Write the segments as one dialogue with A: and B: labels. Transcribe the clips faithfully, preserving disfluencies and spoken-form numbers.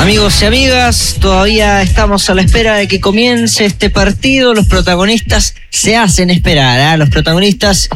A: Amigos y amigas, todavía estamos a la espera de que comience este partido. Los protagonistas se hacen esperar, ¿eh? Los protagonistas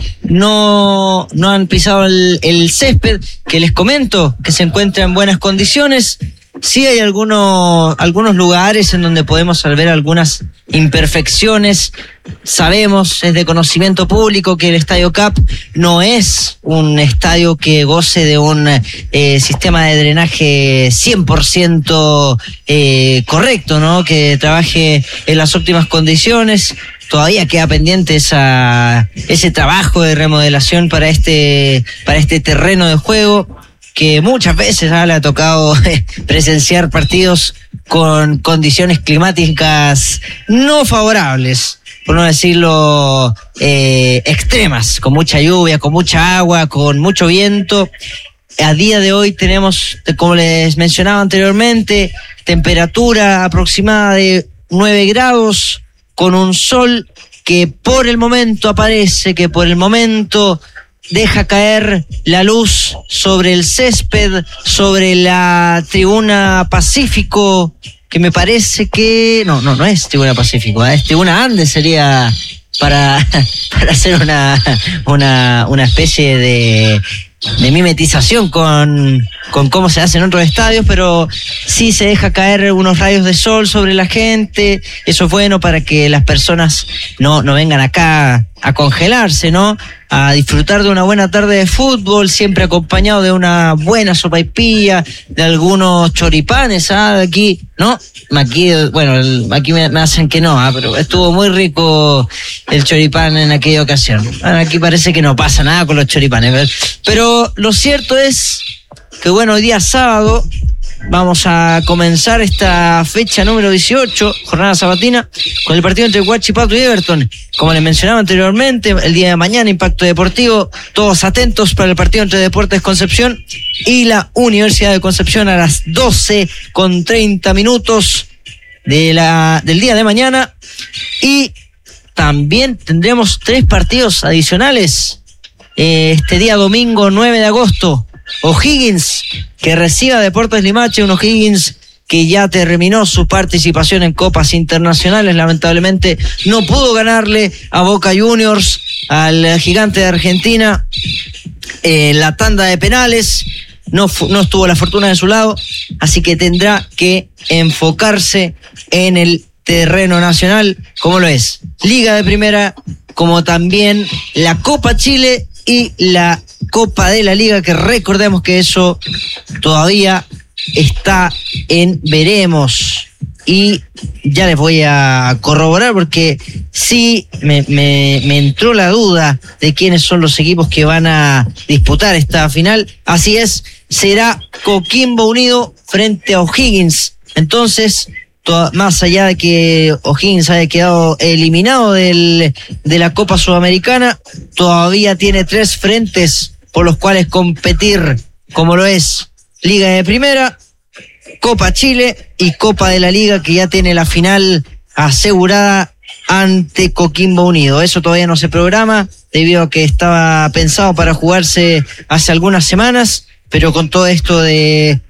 A: no, no han pisado el, el césped, que les comento que se encuentra en buenas condiciones. Sí hay algunos, algunos lugares en donde podemos ver algunas imperfecciones. Sabemos, es de conocimiento público, que el Estadio Cap no es un estadio que goce de un eh, sistema de drenaje cien por ciento eh, correcto, ¿no? Que trabaje en las óptimas condiciones. Todavía queda pendiente esa, ese trabajo de remodelación para este, para este terreno de juego, que muchas veces ah, le ha tocado eh, presenciar partidos con condiciones climáticas no favorables, por no decirlo eh, extremas, con mucha lluvia, con mucha agua, con mucho viento. A día de hoy tenemos, como les mencionaba anteriormente, temperatura aproximada de nueve grados, con un sol que por el momento aparece, que por el momento deja caer la luz sobre el césped, sobre la tribuna Pacífico, que me parece que... No, no, no es tribuna Pacífico, ¿eh? Es tribuna Andes, sería para, para hacer una, una, una especie de, de mimetización con, con cómo se hace en otros estadios, pero sí se deja caer unos rayos de sol sobre la gente. Eso es bueno para que las personas no, no vengan acá a congelarse, ¿no? A disfrutar de una buena tarde de fútbol, siempre acompañado de una buena sopaipilla, de algunos choripanes, ¿ah? Aquí, ¿no? Aquí, bueno, el, aquí me, me hacen que no, ¿ah? Pero estuvo muy rico el choripán en aquella ocasión. Bueno, aquí parece que no pasa nada con los choripanes, pero lo cierto es que, bueno, hoy día sábado vamos a comenzar esta fecha número dieciocho, jornada sabatina, con el partido entre Huachipato y Everton. Como les mencionaba anteriormente, el día de mañana, Impacto Deportivo, todos atentos para el partido entre Deportes Concepción y la Universidad de Concepción a las doce con treinta minutos de la, del día de mañana. Y también tendremos tres partidos adicionales eh, este día domingo nueve de agosto. O'Higgins, que reciba Deportes Limache, un O'Higgins que ya terminó su participación en copas internacionales. Lamentablemente no pudo ganarle a Boca Juniors, al gigante de Argentina, en eh, la tanda de penales. No, no estuvo la fortuna de su lado, así que tendrá que enfocarse en el terreno nacional, como lo es Liga de Primera, como también la Copa Chile y la Copa de la Liga, que recordemos que eso todavía está en veremos. Y ya les voy a corroborar, porque sí me, me, me entró la duda de quiénes son los equipos que van a disputar esta final. Así es, será Coquimbo Unido frente a O'Higgins. Entonces, to- más allá de que O'Higgins haya quedado eliminado del, de la Copa Sudamericana, todavía tiene tres frentes por los cuales competir, como lo es Liga de Primera, Copa Chile y Copa de la Liga, que ya tiene la final asegurada ante Coquimbo Unido. Eso todavía no se programa, debido a que estaba pensado para jugarse hace algunas semanas, pero con todo esto de,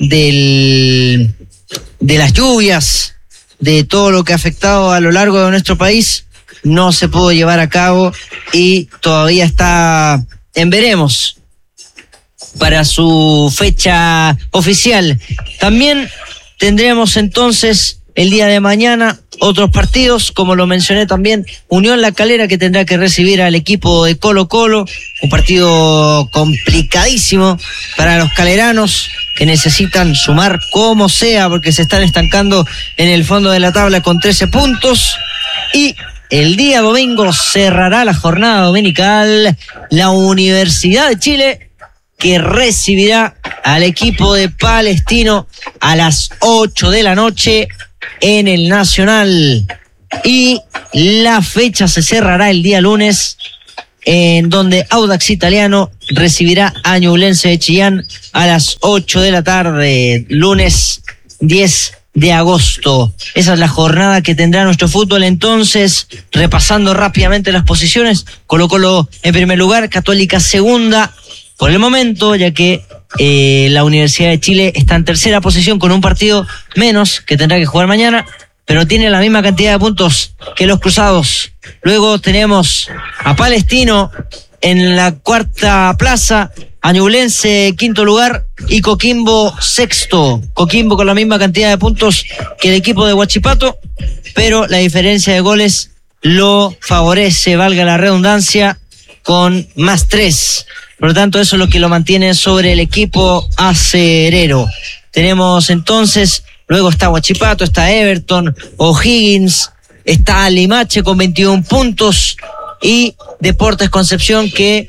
A: del, de las lluvias, de todo lo que ha afectado a lo largo de nuestro país, no se pudo llevar a cabo y todavía está en veremos para su fecha oficial. También tendremos entonces el día de mañana otros partidos, como lo mencioné también, Unión La Calera, que tendrá que recibir al equipo de Colo Colo, un partido complicadísimo para los caleranos, que necesitan sumar como sea, porque se están estancando en el fondo de la tabla con trece puntos. Y el día domingo cerrará la jornada dominical la Universidad de Chile, que recibirá al equipo de Palestino a las ocho de la noche en el Nacional. Y la fecha se cerrará el día lunes, en donde Audax Italiano recibirá a Ñublense de Chillán a las ocho de la tarde, lunes diez de agosto. Esa es la jornada que tendrá nuestro fútbol. Entonces, repasando rápidamente las posiciones, Colo Colo en primer lugar, Católica segunda por el momento, ya que Eh, la Universidad de Chile está en tercera posición con un partido menos que tendrá que jugar mañana, pero tiene la misma cantidad de puntos que los Cruzados. Luego tenemos a Palestino en la cuarta plaza, a Ñublense quinto lugar y Coquimbo sexto. Coquimbo con la misma cantidad de puntos que el equipo de Huachipato, pero la diferencia de goles lo favorece, valga la redundancia, con más tres. Por lo tanto, eso es lo que lo mantiene sobre el equipo acerero. Tenemos entonces, luego está Huachipato, está Everton, O'Higgins, está Limache con veintiún puntos y Deportes Concepción, que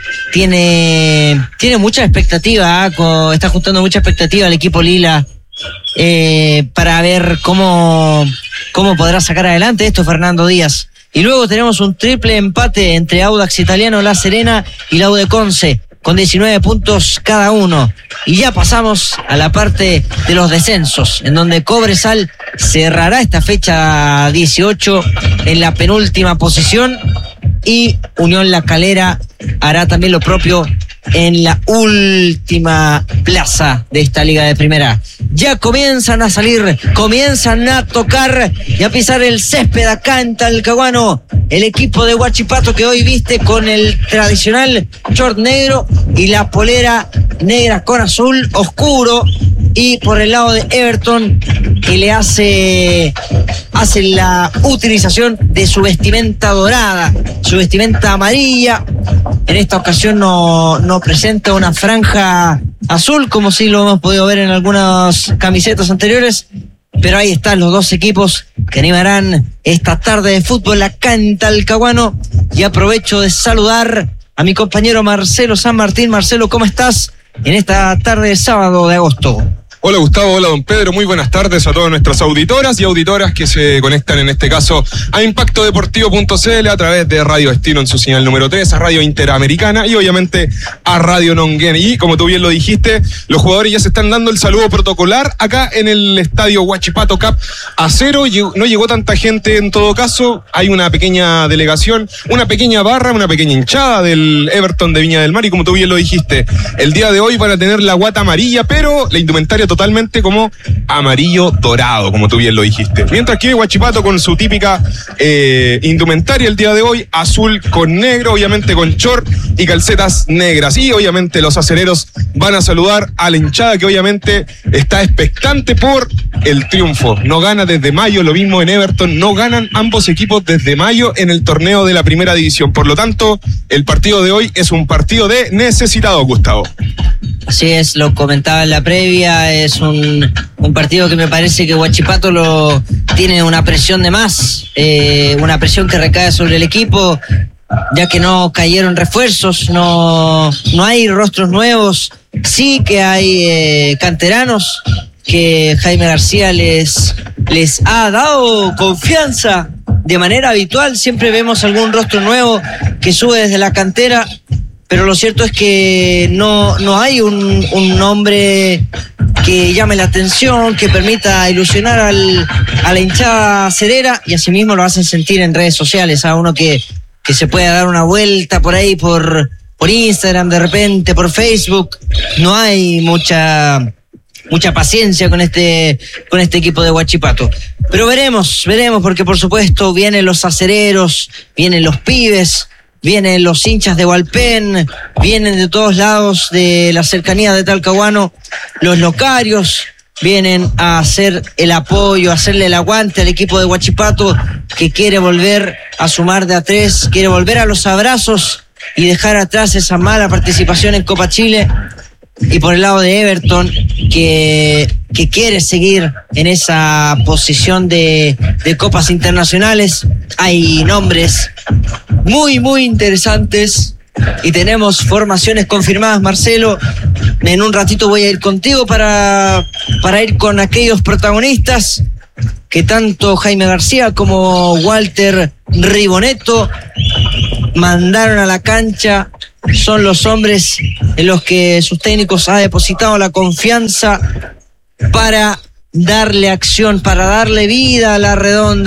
A: tiene, tiene mucha expectativa, ¿eh? Con, está juntando mucha expectativa al equipo Lila eh, para ver cómo, cómo podrá sacar adelante esto Fernando Díaz. Y luego tenemos un triple empate entre Audax Italiano, La Serena y la U de Conce, con diecinueve puntos cada uno. Y ya pasamos a la parte de los descensos, en donde Cobresal cerrará esta fecha dieciocho en la penúltima posición y Unión La Calera hará también lo propio en la última plaza de esta liga de primera. Ya comienzan a salir, comienzan a tocar y a pisar el césped acá en Talcahuano. El equipo de Huachipato, que hoy viste con el tradicional short negro y la polera negra con azul oscuro. Y por el lado de Everton, que le hace, hace la utilización de su vestimenta dorada, su vestimenta amarilla. En esta ocasión no, no presenta una franja azul, como sí lo hemos podido ver en algunas camisetas anteriores. Pero ahí están los dos equipos que animarán esta tarde de fútbol acá en Talcahuano. Y aprovecho de saludar a mi compañero Marcelo San Martín. Marcelo, ¿cómo estás en esta tarde de sábado de agosto?
B: Hola Gustavo, hola don Pedro, muy buenas tardes a todas nuestras auditoras y auditoras que se conectan en este caso a impacto deportivo punto c l a través de Radio Destino en su señal número tres, a Radio Interamericana y obviamente a Radio Nonguén. Y como tú bien lo dijiste, los jugadores ya se están dando el saludo protocolar acá en el estadio Huachipato Cup a cero. No llegó tanta gente en todo caso, hay una pequeña delegación, una pequeña barra, una pequeña hinchada del Everton de Viña del Mar y como tú bien lo dijiste, el día de hoy van a tener la guata amarilla, pero la indumentaria totalmente como amarillo dorado, como tú bien lo dijiste. Mientras que Huachipato con su típica eh, indumentaria el día de hoy, azul con negro, obviamente con short y calcetas negras. Y obviamente los acereros van a saludar a la hinchada que obviamente está expectante por el triunfo. No gana desde mayo, lo mismo en Everton, no ganan ambos equipos desde mayo en el torneo de la primera división. Por lo tanto, el partido de hoy es un partido de necesitados, Gustavo.
A: Así es, lo comentaba en la previa, es un, un partido que me parece que Huachipato lo tiene una presión de más, eh, una presión que recae sobre el equipo, ya que no cayeron refuerzos, no, no hay rostros nuevos, sí que hay eh, canteranos que Jaime García les, les ha dado confianza de manera habitual, siempre vemos algún rostro nuevo que sube desde la cantera. Pero lo cierto es que no, no hay un, un nombre que llame la atención, que permita ilusionar al, a la hinchada acerera, y asimismo lo hacen sentir en redes sociales, a uno que, que se pueda dar una vuelta por ahí, por, por Instagram, de repente, por Facebook. No hay mucha, mucha paciencia con este, con este equipo de Huachipato. Pero veremos, veremos, porque por supuesto vienen los acereros, vienen los pibes, vienen los hinchas de Hualpén, vienen de todos lados de la cercanía de Talcahuano, los locarios vienen a hacer el apoyo, a hacerle el aguante al equipo de Huachipato, que quiere volver a sumar de a tres, quiere volver a los abrazos y dejar atrás esa mala participación en Copa Chile. Y por el lado de Everton, que, que quiere seguir en esa posición de, de copas internacionales. Hay nombres muy, muy interesantes y tenemos formaciones confirmadas, Marcelo. En un ratito voy a ir contigo para, para ir con aquellos protagonistas que tanto Jaime García como Walter Ribonetto mandaron a la cancha. Son los hombres en los que sus técnicos han depositado la confianza para darle acción, para darle vida a la redonda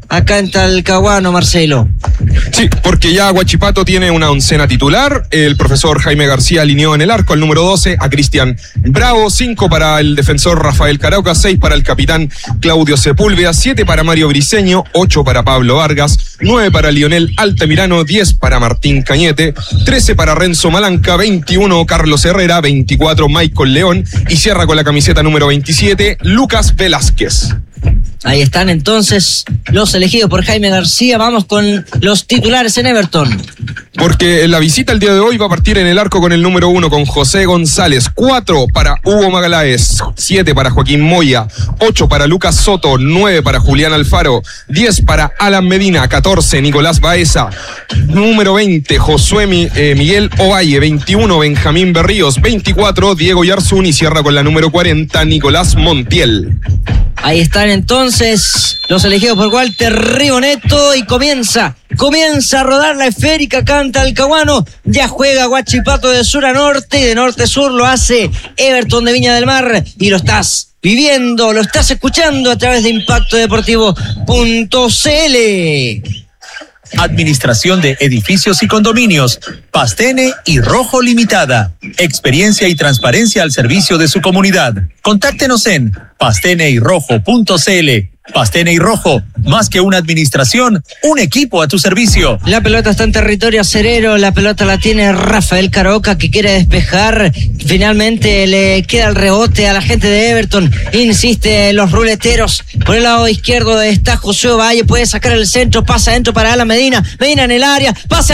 A: acá en Talcahuano, Marcelo.
B: Sí, porque ya Huachipato tiene una oncena titular. El profesor Jaime García alineó en el arco al número doce a Cristian Bravo, cinco para el defensor Rafael Carauca, seis para el capitán Claudio Sepúlveda, siete para Mario Briceño, ocho para Pablo Vargas, nueve para Lionel Altamirano, diez para Martín Cañete, trece para Renzo Malanca, veintiuno Carlos Herrera, veinticuatro Michael León y cierra con la camiseta número veintisiete Lucas Velázquez.
A: Ahí están entonces los elegidos por Jaime García. Vamos con los titulares en Everton.
B: Porque la visita el día de hoy va a partir en el arco con el número uno, con José González, cuatro para Hugo Magaláes, siete para Joaquín Moya, ocho para Lucas Soto, nueve para Julián Alfaro, diez para Alan Medina, catorce Nicolás Baeza, número veinte Josué Mi, eh, Miguel Ovalle, veintiuno Benjamín Berríos, veinticuatro Diego Yarzún y cierra con la número cuarenta Nicolás Montiel.
A: Ahí están entonces los elegidos por Walter Riboneto y comienza, comienza a rodar la esférica acá en Talcahuano. Ya juega Huachipato de sur a norte y de norte a sur lo hace Everton de Viña del Mar y lo estás viviendo, lo estás escuchando a través de impacto deportivo punto c l.
C: Administración de Edificios y Condominios, Pastene y Rojo Limitada. Experiencia y transparencia al servicio de su comunidad. Contáctenos en pastene y rojo punto c l. Pastene y Rojo, más que una administración, un equipo a tu servicio.
A: La pelota está en territorio acerero, la pelota la tiene Rafael Carauca que quiere despejar, finalmente le queda el rebote a la gente de Everton, insiste los ruleteros, por el lado izquierdo está José Ovalle, puede sacar el centro, pasa adentro para Alan Medina, Medina en el área, pase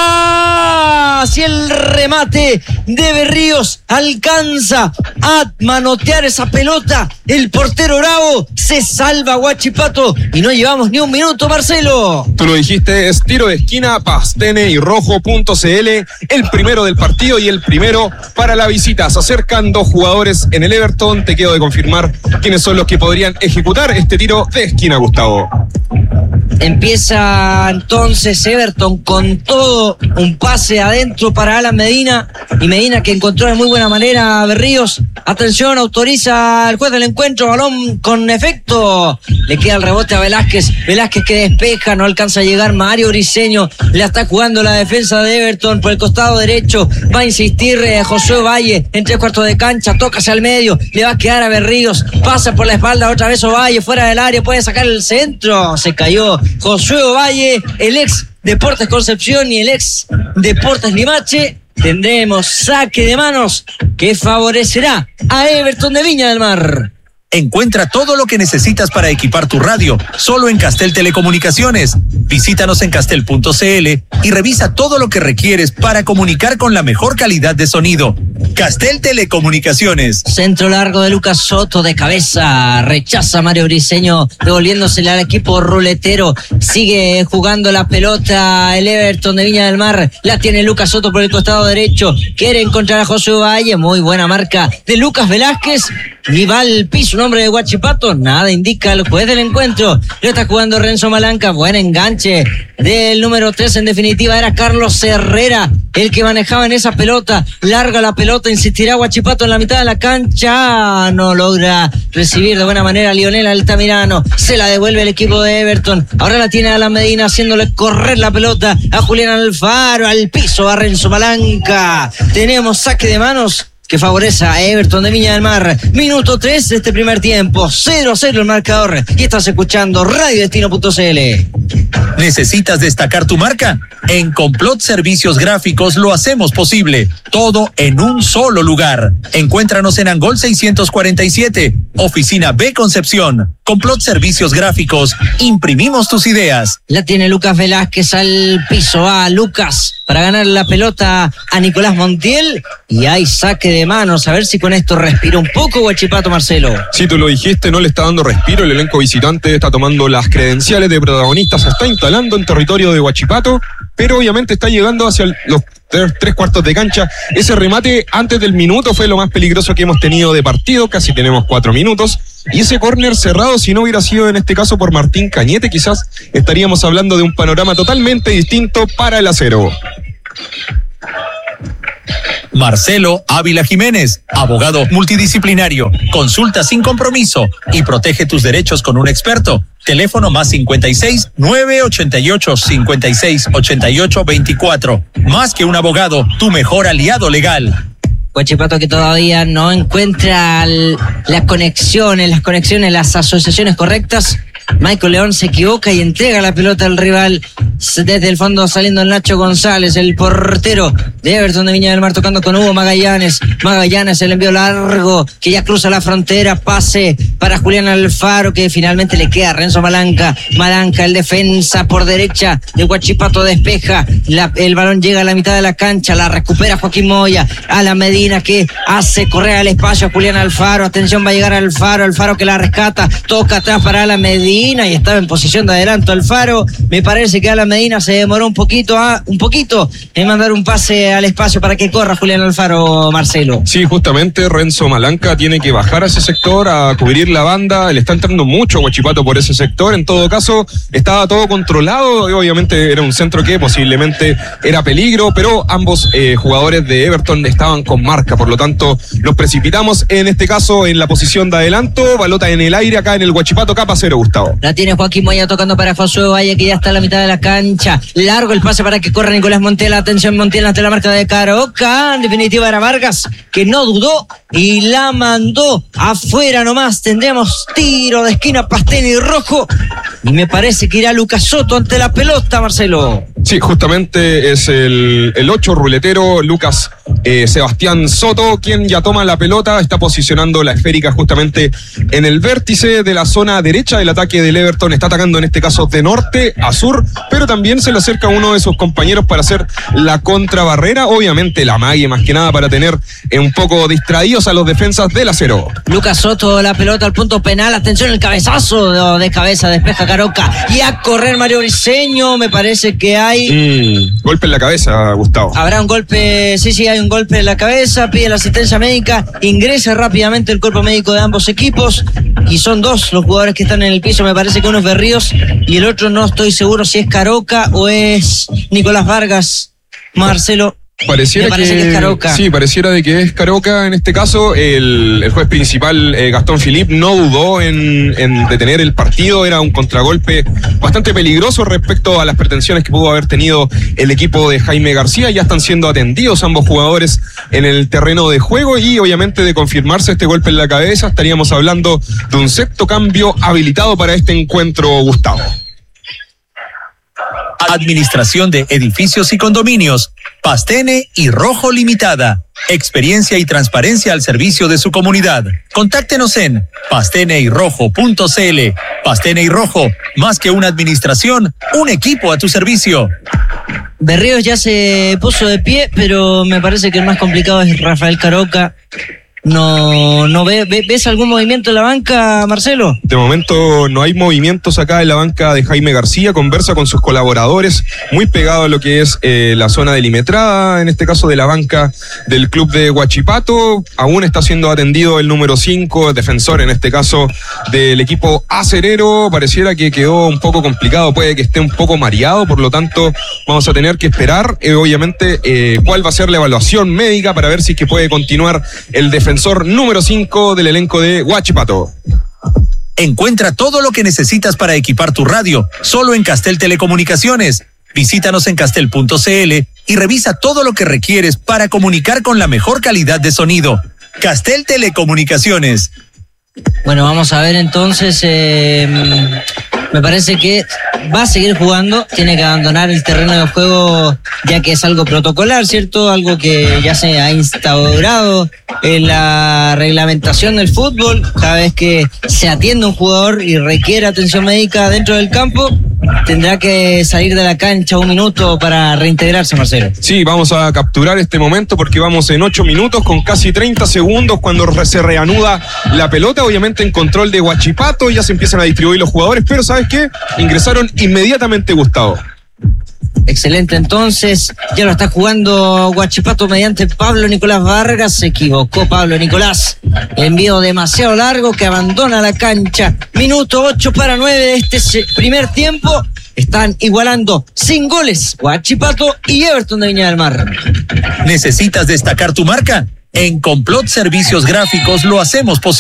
A: atrás y el remate de Berríos alcanza a manotear esa pelota, el portero Bravo se salva Huachipato y no llevamos ni un minuto, Marcelo.
B: Tú lo dijiste, es tiro de esquina, pastene y rojo punto c l, el primero del partido y el primero para la visita. Se acercan dos jugadores en el Everton, te quedo de confirmar quiénes son los que podrían ejecutar este tiro de esquina, Gustavo.
A: Empieza entonces Everton con todo, un pase adentro para Alan Medina y Medina que encontró de muy buena manera a Berríos. Atención, autoriza el juez del encuentro, balón con efecto. Le queda el rebote a Velázquez, Velázquez que despeja, no alcanza a llegar Mario Briceño, la está jugando la defensa de Everton por el costado derecho, va a insistir eh, José Ovalle en tres cuartos de cancha, toca hacia el medio, le va a quedar a Berríos, pasa por la espalda otra vez Ovalle, fuera del área, puede sacar el centro, se cayó Josué Ovalle, el ex Deportes Concepción y el ex Deportes Limache. Tendremos saque de manos que favorecerá a Everton de Viña del Mar.
C: Encuentra todo lo que necesitas para equipar tu radio, solo en Castel Telecomunicaciones. Visítanos en castel punto c l y revisa todo lo que requieres para comunicar con la mejor calidad de sonido. Castel Telecomunicaciones.
A: Centro largo de Lucas Soto de cabeza, rechaza Mario Briceño, devolviéndosela al equipo ruletero. Sigue jugando la pelota el Everton de Viña del Mar, la tiene Lucas Soto por el costado derecho, quiere encontrar a José Valle, muy buena marca de Lucas Velázquez, y va al piso un hombre de Huachipato, nada indica el juez del encuentro, lo está jugando Renzo Malanca, buen enganche del número tres, en definitiva era Carlos Herrera el que manejaba en esa pelota, larga la pelota, insistirá Huachipato en la mitad de la cancha, no logra recibir de buena manera a Lionel Altamirano, se la devuelve el equipo de Everton, ahora la tiene Alan Medina haciéndole correr la pelota a Julián Alfaro, al piso a Renzo Malanca, tenemos saque de manos que favorece a Everton de Viña del Mar. Minuto tres de este primer tiempo. cero a cero el marcador. Y estás escuchando radio destino punto c l.
C: ¿Necesitas destacar tu marca? En Complot Servicios Gráficos lo hacemos posible. Todo en un solo lugar. Encuéntranos en Angol seiscientos cuarenta y siete. Oficina B Concepción. Complot Servicios Gráficos. Imprimimos tus ideas.
A: La tiene Lucas Velázquez al piso. A Lucas para ganar la pelota a Nicolás Montiel. Y hay saque de manos, a ver si con esto respira un poco Huachipato, Marcelo.
B: Sí, tú lo dijiste, no le está dando respiro, el elenco visitante está tomando las credenciales de protagonistas, se está instalando en territorio de Huachipato, pero obviamente está llegando hacia el, los tres, tres cuartos de cancha. Ese remate antes del minuto fue lo más peligroso que hemos tenido de partido, casi tenemos cuatro minutos, y ese córner cerrado, si no hubiera sido en este caso por Martín Cañete, quizás estaríamos hablando de un panorama totalmente distinto para el acero.
C: Marcelo Ávila Jiménez, abogado multidisciplinario. Consulta sin compromiso y protege tus derechos con un experto. Teléfono más cincuenta y seis, nueve ochenta y ocho, cincuenta y seis, ochenta y ocho, veinticuatro. Más que un abogado, tu mejor aliado legal.
A: Huachipato que todavía no encuentra el, las conexiones, las conexiones, las asociaciones correctas. Michael León se equivoca y entrega la pelota al rival. Desde el fondo saliendo el Nacho González, el portero de Everton de Viña del Mar, tocando con Hugo Magallanes. Magallanes, el envío largo que ya cruza la frontera. Pase para Julián Alfaro, que finalmente le queda a Renzo Malanca. Malanca, el defensa por derecha de Huachipato, despeja. La, el balón llega a la mitad de la cancha, la recupera Joaquín Moya. A la Medina, que hace correr al espacio a Julián Alfaro. Atención, va a llegar Alfaro. Alfaro que la rescata. Toca atrás para la Medina y estaba en posición de adelanto Alfaro. Me parece que a la Medina se demoró un poquito, a, un poquito en mandar un pase al espacio para que corra Julián Alfaro, Marcelo.
B: Sí, justamente Renzo Malanca tiene que bajar a ese sector a cubrir la banda. Le está entrando mucho Huachipato por ese sector. En todo caso, estaba todo controlado. Obviamente era un centro que posiblemente era peligro, pero ambos eh, jugadores de Everton estaban con marca. Por lo tanto, nos precipitamos en este caso en la posición de adelanto. Balota en el aire acá en el Huachipato Capa Cero, Gustavo.
A: La tiene Joaquín Moya tocando para Josué Valle, que ya está a la mitad de la cancha. Largo el pase para que corra Nicolás Montiel. Atención, Montiel ante la marca de Caroca. En definitiva era Vargas, que no dudó y la mandó afuera nomás. Tendríamos tiro de esquina, Pastene y Rojo. Y me parece que irá Lucas Soto ante la pelota, Marcelo.
B: Sí, justamente es el, el ocho ruletero Lucas eh, Sebastián Soto quien ya toma la pelota, está posicionando la esférica justamente en el vértice de la zona derecha del ataque del Everton, está atacando en este caso de norte a sur, pero también se le acerca a uno de sus compañeros para hacer la contrabarrera, obviamente la mague más que nada para tener eh, un poco distraídos a los defensas del Acero.
A: Lucas Soto, la pelota al punto penal, atención el cabezazo de, de cabeza, despeja Caroca y a correr Mario Briceño, me parece que hay
B: Mm, golpe en la cabeza, Gustavo.
A: Habrá un golpe, sí, sí, hay un golpe en la cabeza, pide la asistencia médica, ingresa rápidamente el cuerpo médico de ambos equipos y son dos los jugadores que están en el piso, me parece que uno es Berríos y el otro no estoy seguro si es Caroca o es Nicolás Vargas, Marcelo.
B: Pareciera
A: Me parece
B: que,
A: que es Caroca.
B: Sí, pareciera de que es Caroca en este caso. El, el juez principal, eh, Gastón Philippe, no dudó en, en detener el partido. Era un contragolpe bastante peligroso respecto a las pretensiones que pudo haber tenido el equipo de Jaime García. Ya están siendo atendidos ambos jugadores en el terreno de juego y obviamente de confirmarse este golpe en la cabeza estaríamos hablando de un sexto cambio habilitado para este encuentro, Gustavo.
C: Administración de edificios y condominios, Pastene y Rojo Limitada. Experiencia y transparencia al servicio de su comunidad. Contáctenos en pastene y rojo punto c l. Pastene y Rojo, más que una administración, un equipo a tu servicio.
A: Berríos ya se puso de pie, pero me parece que el más complicado es Rafael Caroca. No, no ve, ve, ¿ves algún movimiento en la banca, Marcelo?
B: De momento no hay movimientos acá en la banca de Jaime García, conversa con sus colaboradores, muy pegado a lo que es eh, la zona delimetrada, en este caso de la banca del club de Huachipato. Aún está siendo atendido el número cinco, defensor en este caso del equipo acerero. Pareciera que quedó un poco complicado, puede que esté un poco mareado, por lo tanto vamos a tener que esperar, eh, obviamente, eh, cuál va a ser la evaluación médica para ver si es que puede continuar el defensor número cinco del elenco de Huachipato.
C: Encuentra todo lo que necesitas para equipar tu radio, solo en Castel Telecomunicaciones. Visítanos en castel punto c l y revisa todo lo que requieres para comunicar con la mejor calidad de sonido. Castel Telecomunicaciones.
A: Bueno, vamos a ver entonces, eh, me parece que va a seguir jugando, tiene que abandonar el terreno de juego ya que es algo protocolar, ¿cierto? Algo que ya se ha instaurado en la reglamentación del fútbol, cada vez que se atiende un jugador y requiere atención médica dentro del campo, tendrá que salir de la cancha un minuto para reintegrarse, Marcelo.
B: Sí, vamos a capturar este momento porque vamos en ocho minutos con casi treinta segundos cuando se reanuda la pelota, obviamente en control de Huachipato, ya se empiezan a distribuir los jugadores, pero ¿sabes qué? Ingresaron inmediatamente, Gustavo.
A: Excelente, entonces ya lo está jugando Huachipato mediante Pablo Nicolás Vargas. Se equivocó Pablo Nicolás. Envío demasiado largo que abandona la cancha. Minuto ocho para nueve de este primer tiempo. Están igualando sin goles Huachipato y Everton de Viña del Mar.
C: ¿Necesitas destacar tu marca? En Complot Servicios Gráficos lo hacemos posible.